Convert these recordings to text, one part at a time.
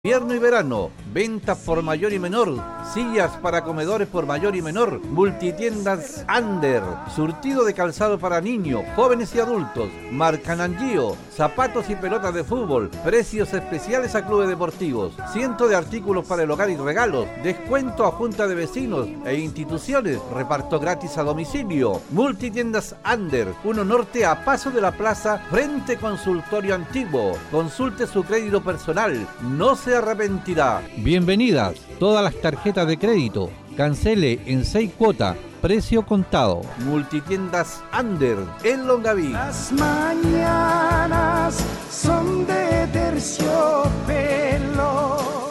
Invierno y verano, ventas por mayor y menor, sillas para comedores por mayor y menor, multitiendas Ander, surtido de calzado para niños, jóvenes y adultos, marca Nangio, zapatos y pelotas de fútbol, precios especiales a clubes deportivos, cientos de artículos para el hogar y regalos, descuento a junta de vecinos e instituciones, reparto gratis a domicilio. Multitiendas Ander, 1 Norte a paso de la plaza, frente consultorio antiguo. Consulte su crédito personal, no se arrepentirá. Bienvenidas todas las tarjetas de crédito. Cancele en 6 cuotas, precio contado. Multitiendas Ander en Longaví. Las mañanas son de terciopelo.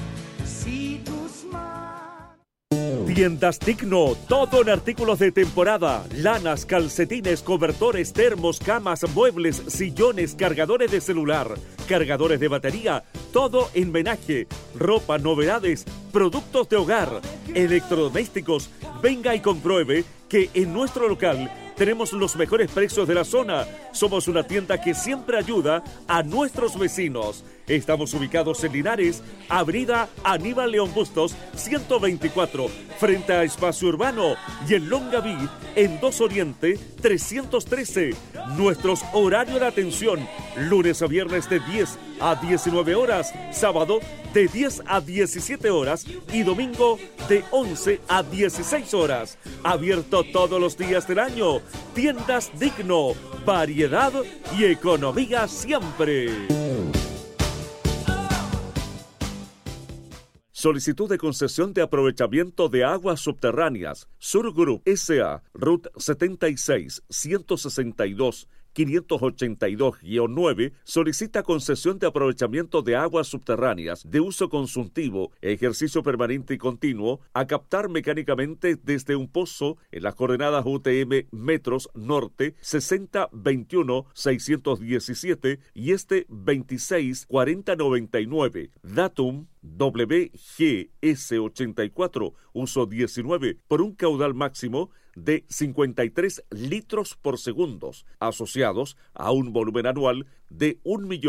Tiendas Digno, todo en artículos de temporada, lanas, calcetines, cobertores, termos, camas, muebles, sillones, cargadores de celular, cargadores de batería, todo en menaje, ropa, novedades, productos de hogar, electrodomésticos. Venga y compruebe que en nuestro local tenemos los mejores precios de la zona. Somos una tienda que siempre ayuda a nuestros vecinos. Estamos ubicados en Linares, Avenida Aníbal León Bustos, 124, frente a Espacio Urbano, y en Longaví, en 2 Oriente, 313. Nuestros horarios de atención, lunes a viernes de 10 a 19 horas, sábado de 10 a 17 horas y domingo de 11 a 16 horas. Abierto todos los días del año. Tiendas Digno, variedad y economía siempre. Solicitud de concesión de aprovechamiento de aguas subterráneas. Sur Group S.A. RUT 76 162 582-9 solicita concesión de aprovechamiento de aguas subterráneas de uso consultivo, ejercicio permanente y continuo, a captar mecánicamente desde un pozo en las coordenadas UTM Metros Norte 6021-617 y 264099. Datum WGS84, uso 19, por un caudal máximo de 53 litros por segundo, asociados a un volumen anual de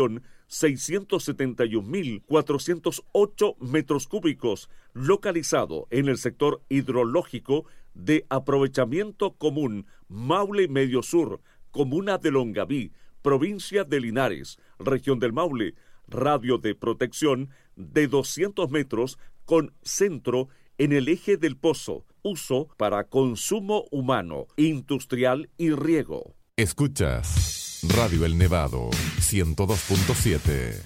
1.671.408 metros cúbicos, localizado en el sector hidrológico de aprovechamiento común Maule Medio Sur, comuna de Longaví, provincia de Linares, región del Maule, radio de protección de 200 metros con centro en el eje del pozo, uso para consumo humano, industrial y riego. Escuchas Radio El Nevado, 102.7.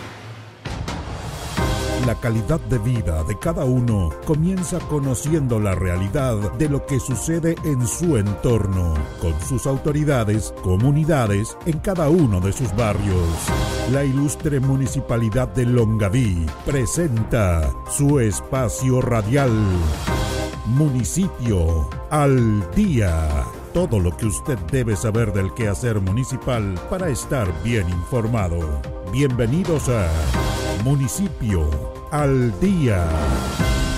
La calidad de vida de cada uno comienza conociendo la realidad de lo que sucede en su entorno, con sus autoridades, comunidades, en cada uno de sus barrios. La ilustre Municipalidad de Longaví presenta su espacio radial, Municipio al Día. Todo lo que usted debe saber del quehacer municipal para estar bien informado. Bienvenidos a Municipio al Día.